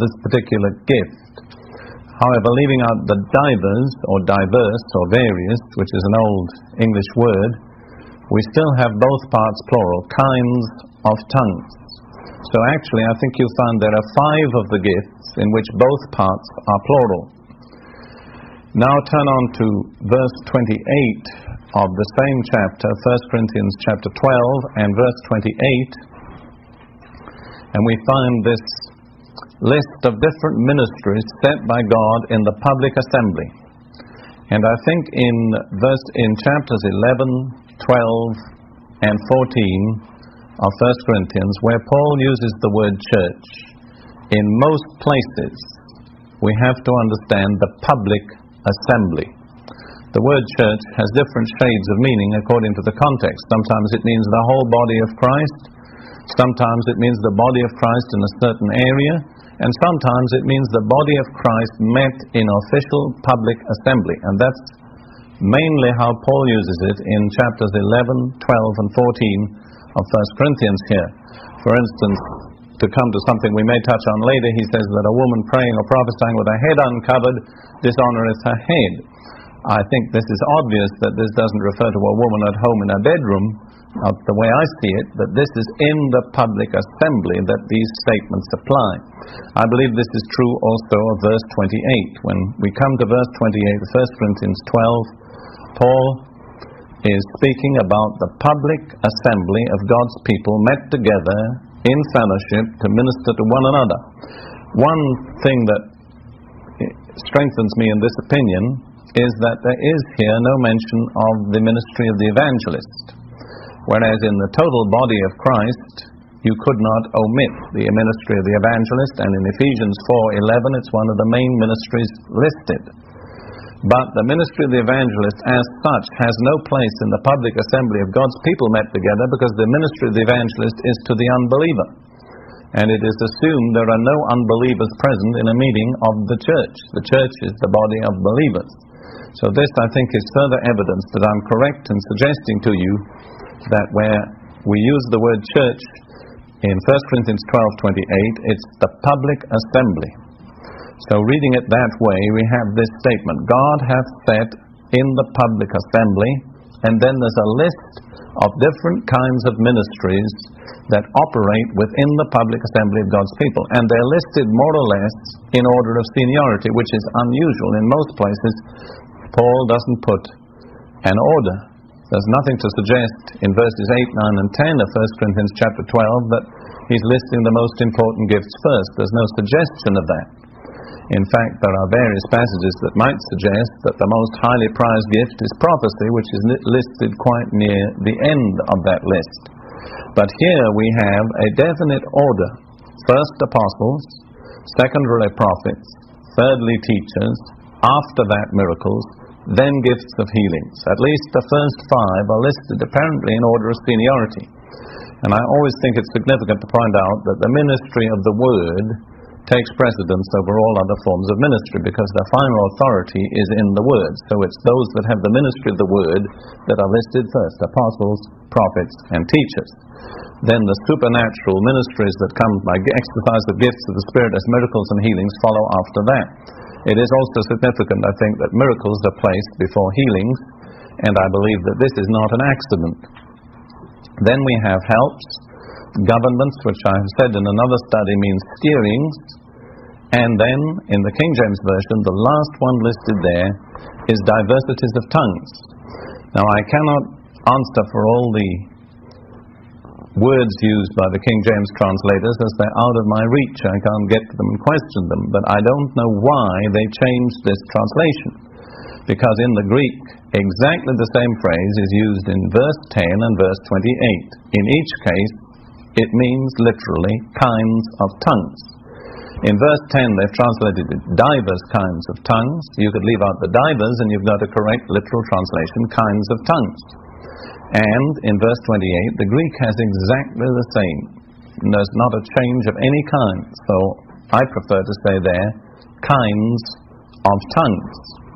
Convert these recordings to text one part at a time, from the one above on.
this particular gift. However, leaving out the divers, or diverse, or various, which is an old English word, we still have both parts plural, kinds of tongues. So actually, I think you'll find there are 5 of the gifts in which both parts are plural. Now turn on to verse 28 of the same chapter, 1 Corinthians chapter 12 and verse 28, and we find this list of different ministries set by God in the public assembly. And I think in chapters 11, 12 and 14 of 1 Corinthians, where Paul uses the word church, in most places we have to understand the public assembly. The word church has different shades of meaning according to the context. Sometimes it means the whole body of Christ, sometimes it means the body of Christ in a certain area, and sometimes it means the body of Christ met in official public assembly. And that's mainly how Paul uses it in chapters 11, 12 and 14 of 1 Corinthians here. For instance, to come to something we may touch on later, he says that a woman praying or prophesying with her head uncovered dishonoreth her head. I think this is obvious that this doesn't refer to a woman at home in her bedroom, not the way I see it, but this is in the public assembly that these statements apply. I believe this is true also of verse 28. When we come to verse 28 of 1 Corinthians 12, Paul is speaking about the public assembly of God's people met together in fellowship to minister to one another. One thing that strengthens me in this opinion is that there is here no mention of the ministry of the evangelist, whereas in the total body of Christ you could not omit the ministry of the evangelist, and in Ephesians 4:11 it's one of the main ministries listed. But the ministry of the evangelist as such has no place in the public assembly of God's people met together, because the ministry of the evangelist is to the unbeliever, and it is assumed there are no unbelievers present in a meeting of the church. The church is the body of believers. So this, I think, is further evidence that I'm correct in suggesting to you that where we use the word church in 1 Corinthians 12:28, it's the public assembly. So reading it that way, we have this statement: God hath set in the public assembly, and then there's a list of different kinds of ministries that operate within the public assembly of God's people. And they're listed more or less in order of seniority, which is unusual. In most places, Paul doesn't put an order. There's nothing to suggest in verses 8, 9 and 10 of 1 Corinthians chapter 12 that he's listing the most important gifts first. There's no suggestion of that. In fact, there are various passages that might suggest that the most highly prized gift is prophecy, which is listed quite near the end of that list. But here we have a definite order: first apostles, secondly prophets, thirdly teachers, after that miracles, then gifts of healings. At least the first 5 are listed apparently in order of seniority. And I always think it's significant to point out that the ministry of the Word takes precedence over all other forms of ministry, because the final authority is in the Word. So it's those that have the ministry of the Word that are listed first: apostles, prophets, and teachers. Then the supernatural ministries that come by exercise of gifts of the Spirit as miracles and healings follow after that. It is also significant, I think, that miracles are placed before healings, and I believe that this is not an accident. Then we have helps, governments, which I have said in another study means steerings, and then in the King James Version, the last one listed there is diversities of tongues. Now I cannot answer for all the words used by the King James translators, as they're out of my reach. I can't get to them and question them, but I don't know why they changed this translation, because in the Greek exactly the same phrase is used in verse 10 and verse 28. In each case it means literally kinds of tongues. In verse 10 they've translated it divers kinds of tongues. You could leave out the divers and you've got a correct literal translation: kinds of tongues. And in verse 28, the Greek has exactly the same. There's not a change of any kind. So I prefer to say there, kinds of tongues.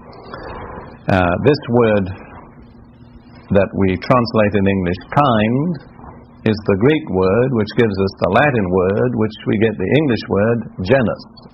This word that we translate in English, kind, is the Greek word which gives us the Latin word, which we get the English word, genus.